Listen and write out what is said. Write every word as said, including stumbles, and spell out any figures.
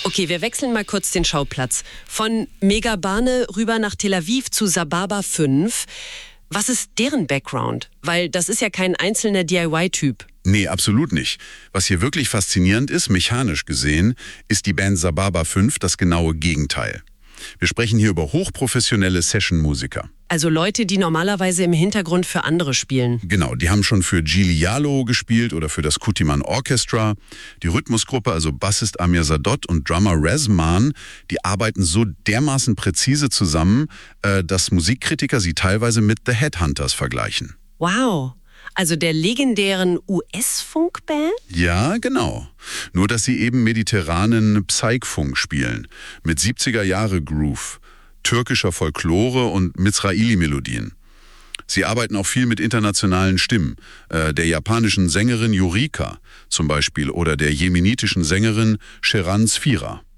Okay, wir wechseln mal kurz den Schauplatz. Von Megabane rüber nach Tel Aviv zu Sababa fünf. Was ist deren Background? Weil das ist ja kein einzelner D I Y-Typ. Nee, absolut nicht. Was hier wirklich faszinierend ist, mechanisch gesehen, ist die Band Sababa fünf das genaue Gegenteil. Wir sprechen hier über hochprofessionelle Session-Musiker. Also Leute, die normalerweise im Hintergrund für andere spielen. Genau, die haben schon für Giuliano gespielt oder für das Kutiman Orchestra. Die Rhythmusgruppe, also Bassist Amir Sadot und Drummer Rezman, die arbeiten so dermaßen präzise zusammen, äh, dass Musikkritiker sie teilweise mit The Headhunters vergleichen. Wow. Also der legendären U S-Funkband? Ja, genau. Nur, dass sie eben mediterranen Psych-Funk spielen. Mit siebziger-Jahre-Groove, türkischer Folklore und Mizraili-Melodien. Sie arbeiten auch viel mit internationalen Stimmen. Äh, der japanischen Sängerin Yurika zum Beispiel oder der jemenitischen Sängerin Sheran Sfira.